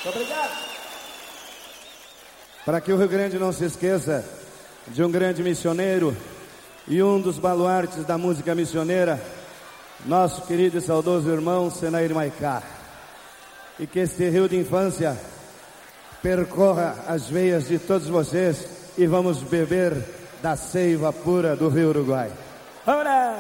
Obrigado. Para que o Rio Grande não se esqueça de um grande missioneiro e um dos baluartes da música missioneira, nosso querido e saudoso irmão Senair Maicá. E que este rio de infância percorra as veias de todos vocês e vamos beber da seiva pura do Rio Uruguai. Vamos lá!